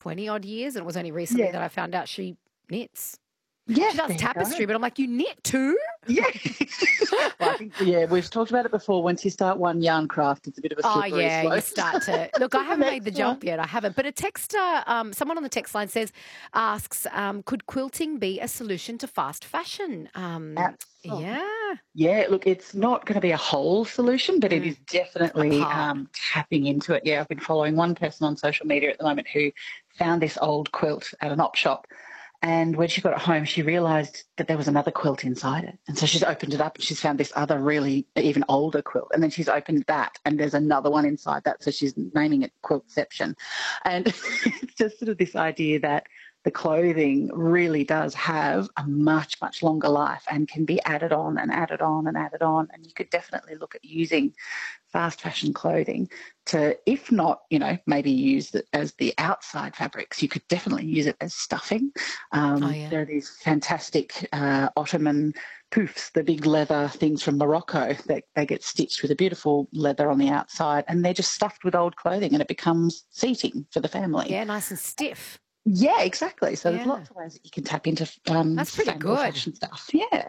20 odd years, and it was only recently Yeah. that I found out she knits. Yeah, She does there you go. tapestry, but I'm like, you knit too? Yeah. Well, I think, we've talked about it before. Once you start one yarn craft, it's a bit of a Oh, slippery yeah, slope. you start to... Look, to I the haven't made the next jump one. yet. I haven't. But a texter, someone on the text line asks, could quilting be a solution to fast fashion? Absolutely. Yeah. Yeah, look, it's not going to be a whole solution, but it is A definitely part. tapping into it. Yeah, I've been following one person on social media at the moment who found this old quilt at an op shop. And when she got it home, she realised that there was another quilt inside it. And so she's opened it up and she's found this other really even older quilt. And then she's opened that and there's another one inside that. So she's naming it Quiltception. And it's just sort of this idea that the clothing really does have a much, much longer life and can be added on and added on and added on. And you could definitely look at using fast fashion clothing to, if not, maybe use it as the outside fabrics, you could definitely use it as stuffing. Yeah. There are these fantastic Ottoman poufs, the big leather things from Morocco that they get stitched with a beautiful leather on the outside, and they're just stuffed with old clothing and it becomes seating for the family. Yeah, nice and stiff. Yeah, exactly. So there's Yeah. lots of ways that you can tap into That's pretty sustainable good. fashion stuff. Yeah.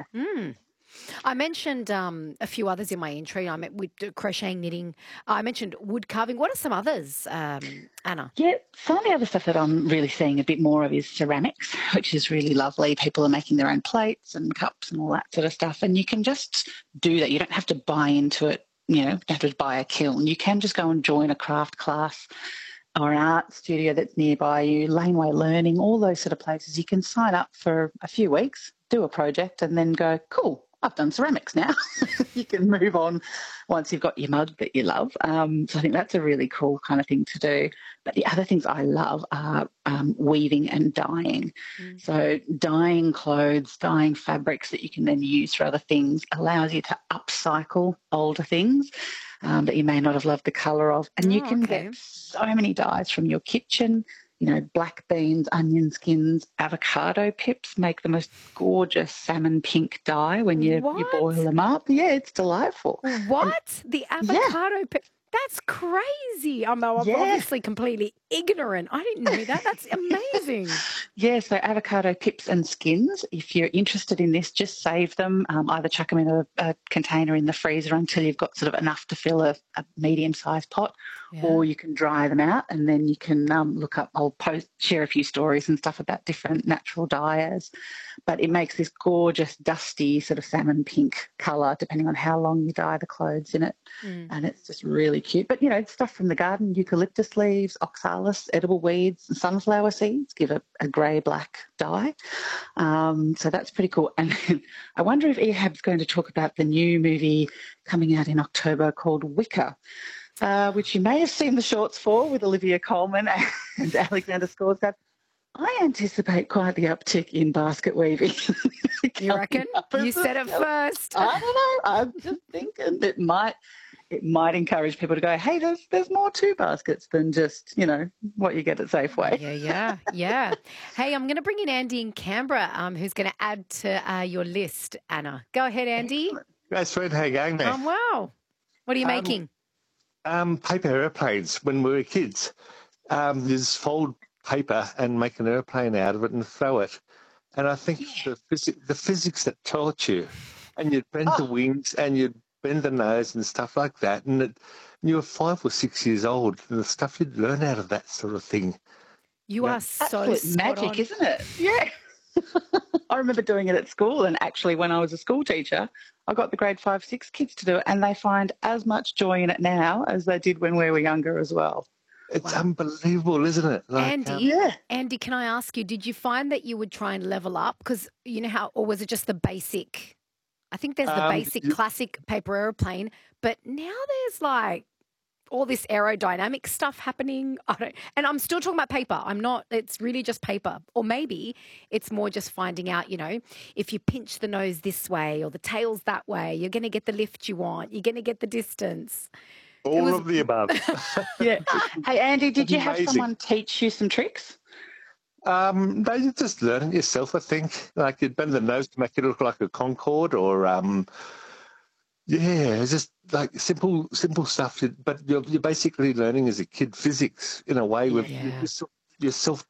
I mentioned a few others in my entry. I met with crocheting, knitting. I mentioned wood carving. What are some others, Anna? Yeah, some of the other stuff that I'm really seeing a bit more of is ceramics, which is really lovely. People are making their own plates and cups and all that sort of stuff. And you can just do that. You don't have to buy into it. You don't have to buy a kiln. You can just go and join a craft class or an art studio that's nearby you, Laneway Learning, all those sort of places. You can sign up for a few weeks, do a project, and then go, cool, I've done ceramics now. You can move on once you've got your mug that you love. So I think that's a really cool kind of thing to do. But the other things I love are weaving and dyeing. So dyeing clothes, dyeing fabrics that you can then use for other things allows you to upcycle older things that you may not have loved the colour of. And you can get so many dyes from your kitchen. Black beans, onion skins, avocado pips make the most gorgeous salmon pink dye when you boil them up. Yeah, it's delightful. What? The avocado pip? That's crazy. I'm obviously completely ignorant. I didn't know that. That's amazing. Yeah, so avocado pips and skins, if you're interested in this, just save them. Either chuck them in a container in the freezer until you've got sort of enough to fill a medium-sized pot, or you can dry them out and then you can look up, share a few stories and stuff about different natural dyers. But it makes this gorgeous, dusty sort of salmon pink colour depending on how long you dye the clothes in it. And it's just really cute. But, stuff from the garden, eucalyptus leaves, oxalis, edible weeds, and sunflower seeds give a grey-black dye. So that's pretty cool. And I wonder if Ehab's going to talk about the new movie coming out in October called Wicker, which you may have seen the shorts for with Olivia Colman and Alexander Skarsgård. I anticipate quite the uptick in basket weaving. You reckon? You said it first. I don't know. I'm just thinking it might encourage people to go, hey, there's more to baskets than just, what you get at Safeway. Yeah. Hey, I'm going to bring in Andy in Canberra, who's going to add to your list, Anna. Go ahead, Andy. Great, sweet. How you going there? Wow. What are you making? Paper airplanes. When we were kids, you just fold paper and make an airplane out of it and throw it. And I think the physics that taught you, and you'd bend the wings and you'd bend the nose and stuff like that, and you were 5 or 6 years old, and the stuff you'd learn out of that sort of thing. You are so magic, isn't it? Yeah. I remember doing it at school, and actually when I was a school teacher, I got the grade 5, 6 kids to do it, and they find as much joy in it now as they did when we were younger as well. It's unbelievable, isn't it? Andy, can I ask you, did you find that you would try and level up? Because you know how, or was it just the basic? I think there's the basic classic paper aeroplane, but now there's like all this aerodynamic stuff happening. And I'm still talking about paper. It's really just paper. Or maybe it's more just finding out, if you pinch the nose this way or the tail's that way, you're going to get the lift you want. You're going to get the distance. All of the above. Yeah. Hey, Andy, did you have someone teach you some tricks? You just learn it yourself, I think. Like you'd bend the nose to make it look like a Concorde or, it's just like simple stuff. But you're basically learning as a kid physics in a way with you're